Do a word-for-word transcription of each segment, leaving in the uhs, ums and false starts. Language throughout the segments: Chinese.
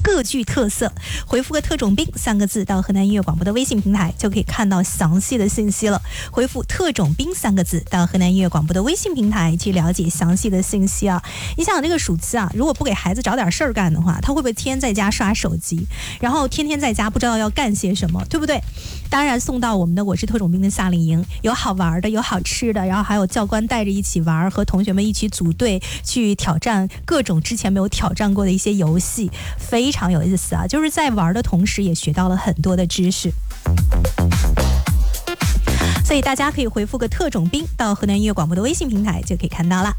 各具特色。回复个特种兵三个字到河南音乐广播的微信平台，就可以看到详细的信息了。回复特种兵三个字到河南音乐广播的微信平台去了解详细的信息啊。你想想这个暑期啊，如果不给孩子找点事儿干的话，他会不会天天在家刷手机，然后天天在家不知道要干些什么，对不对？当然送到我们的我是特种兵的夏令营，有好玩的，有好吃的，然后还有教官带着一起玩，和同学们一起组队去挑战各种之前没有挑战过的一些游戏，非常有意思啊！就是在玩的同时也学到了很多的知识。所以大家可以回复个特种兵到河南音乐广播的微信平台就可以看到了。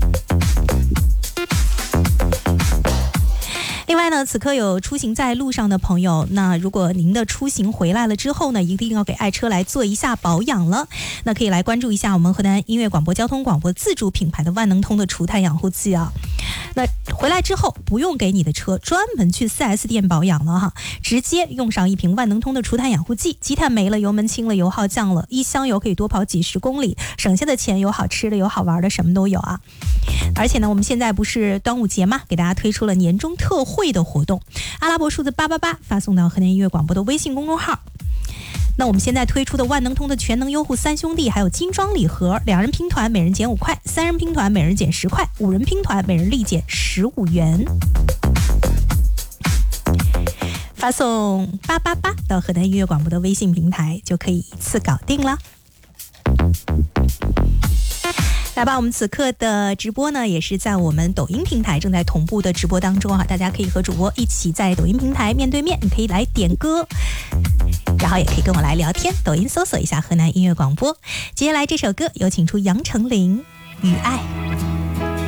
另外呢，此刻有出行在路上的朋友，那如果您的出行回来了之后呢，一定要给爱车来做一下保养了。那可以来关注一下我们河南音乐广播交通广播自主品牌的万能通的除碳养护剂啊。那回来之后不用给你的车专门去 四 S 店保养了哈，直接用上一瓶万能通的除碳养护剂，积碳没了，油门轻了，油耗降了，一箱油可以多跑几十公里，省下的钱有好吃的，有好玩的，什么都有啊。而且呢，我们现在不是端午节嘛，给大家推出了年终特惠的活动，阿拉伯数字八八八发送到河南音乐广播的微信公众号。那我们现在推出的万能通的全能优护三兄弟，还有精装礼盒，两人拼团每人减五块，三人拼团每人减十块，五人拼团每人立减十五元。发送八八八到河南音乐广播的微信平台就可以一次搞定了。来吧，我们此刻的直播呢，也是在我们抖音平台正在同步的直播当中啊，大家可以和主播一起在抖音平台面对面，你可以来点歌，然后也可以跟我来聊天。抖音搜索一下河南音乐广播。接下来这首歌有请出杨丞琳《与爱》。